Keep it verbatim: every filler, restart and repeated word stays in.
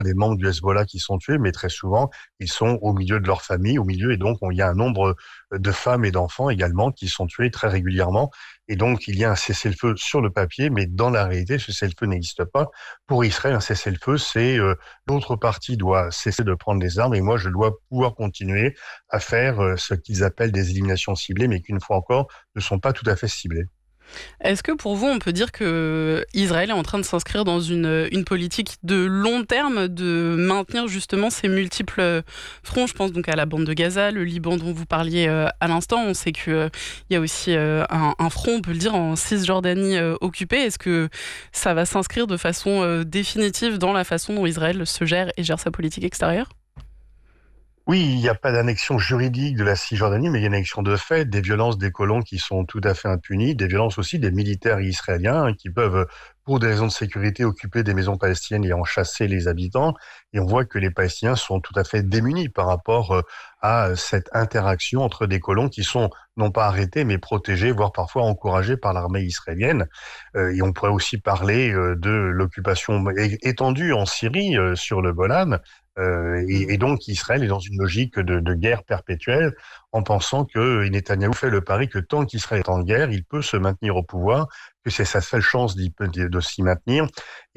des membres du Hezbollah qui sont tués, mais très souvent, ils sont au milieu de leur famille, au milieu, et donc il y a un nombre de femmes et d'enfants également qui sont tués très régulièrement. Et donc, il y a un cessez-le-feu sur le papier, mais dans la réalité, ce cessez-le-feu n'existe pas. Pour Israël, un cessez-le-feu, c'est euh, l'autre partie doit cesser de prendre les armes et moi, je dois pouvoir continuer à faire euh, ce qu'ils appellent des éliminations ciblées, mais qu'une fois encore, ne sont pas tout à fait ciblées. Est-ce que pour vous, on peut dire que Israël est en train de s'inscrire dans une, une politique de long terme, de maintenir justement ces multiples fronts? Je pense donc à la bande de Gaza, le Liban dont vous parliez euh, à l'instant. On sait qu'il euh, y a aussi euh, un, un front, on peut le dire, en Cisjordanie euh, occupée. Est-ce que ça va s'inscrire de façon euh, définitive dans la façon dont Israël se gère et gère sa politique extérieure? Oui, il n'y a pas d'annexion juridique de la Cisjordanie, mais il y a une annexion de fait, des violences des colons qui sont tout à fait impunies, des violences aussi des militaires israéliens hein, qui peuvent, pour des raisons de sécurité, occuper des maisons palestiniennes et en chasser les habitants. Et on voit que les Palestiniens sont tout à fait démunis par rapport euh, à cette interaction entre des colons qui sont non pas arrêtés, mais protégés, voire parfois encouragés par l'armée israélienne. Euh, et on pourrait aussi parler euh, de l'occupation é- étendue en Syrie euh, sur le Golan. Euh, et, et donc Israël est dans une logique de, de guerre perpétuelle en pensant que Netanyahou fait le pari que tant qu'Israël est en guerre, il peut se maintenir au pouvoir, que c'est sa seule chance d'y, de, de s'y maintenir.